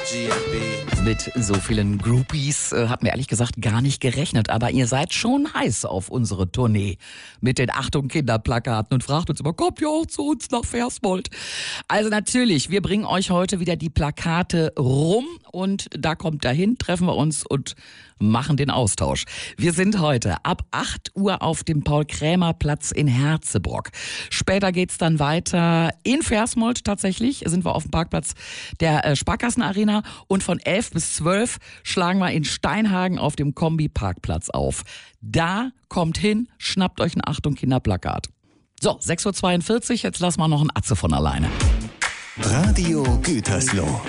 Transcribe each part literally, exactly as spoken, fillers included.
G M B. Mit so vielen Groupies äh, hatten wir ehrlich gesagt gar nicht gerechnet. Aber ihr seid schon heiß auf unsere Tournee mit den Achtung Kinderplakaten und fragt uns immer, kommt ihr auch zu uns nach Versmold? Also natürlich, wir bringen euch heute wieder die Plakate rum und da kommt dahin, treffen wir uns und machen den Austausch. Wir sind heute ab acht Uhr auf dem Paul-Krämer-Platz in Herzebrock. Später geht's dann weiter in Versmold tatsächlich, sind wir auf dem Parkplatz der äh, Sparkassenarena und von elf bis zwölf schlagen wir in Steinhagen auf dem Kombi-Parkplatz auf. Da kommt hin, schnappt euch ein Achtung Kinderplakat. So, sechs Uhr zweiundvierzig, jetzt lassen wir noch einen Atze von alleine. Radio Gütersloh.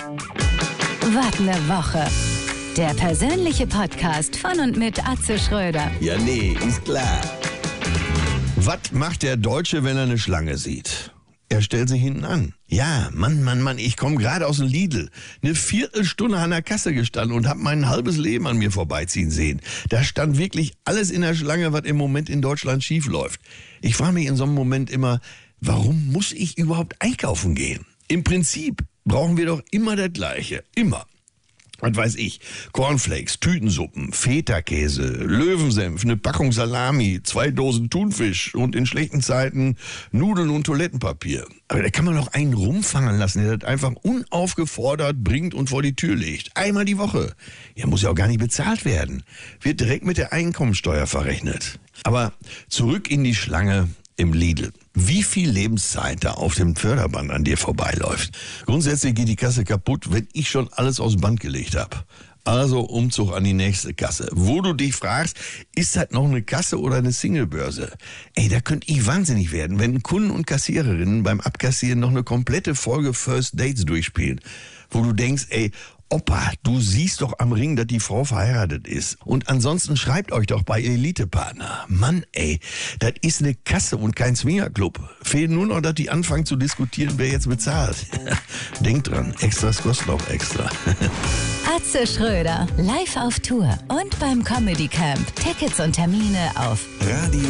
Was ne Woche. Der persönliche Podcast von und mit Atze Schröder. Ja, nee, ist klar. Was macht der Deutsche, wenn er eine Schlange sieht? Er stellt sich hinten an. Ja, Mann, Mann, Mann, ich komme gerade aus dem Lidl. Eine Viertelstunde an der Kasse gestanden und habe mein halbes Leben an mir vorbeiziehen sehen. Da stand wirklich alles in der Schlange, was im Moment in Deutschland schief läuft. Ich frage mich in so einem Moment immer, warum muss ich überhaupt einkaufen gehen? Im Prinzip brauchen wir doch immer das Gleiche. Immer. Was weiß ich, Cornflakes, Tütensuppen, Feta-Käse, Löwensenf, eine Packung Salami, zwei Dosen Thunfisch und in schlechten Zeiten Nudeln und Toilettenpapier. Aber da kann man doch einen rumfangen lassen, der das einfach unaufgefordert bringt und vor die Tür legt. Einmal die Woche. Ja, muss ja auch gar nicht bezahlt werden. Wird direkt mit der Einkommensteuer verrechnet. Aber zurück in die Schlange im Lidl. Wie viel Lebenszeit da auf dem Förderband an dir vorbeiläuft. Grundsätzlich geht die Kasse kaputt, wenn ich schon alles aus dem Band gelegt habe. Also Umzug an die nächste Kasse. Wo du dich fragst, ist das noch eine Kasse oder eine Singlebörse? Ey, da könnte ich wahnsinnig werden, wenn Kunden und Kassiererinnen beim Abkassieren noch eine komplette Folge First Dates durchspielen. Wo du denkst, ey, Opa, du siehst doch am Ring, dass die Frau verheiratet ist. Und ansonsten schreibt euch doch bei Elite-Partner. Mann, ey, das ist eine Kasse und kein Swingerclub. Fehlt nur noch, dass die anfangen zu diskutieren, wer jetzt bezahlt. Denkt dran, Extras kosten auch extra. Atze Schröder, live auf Tour und beim Comedy Camp. Tickets und Termine auf Radio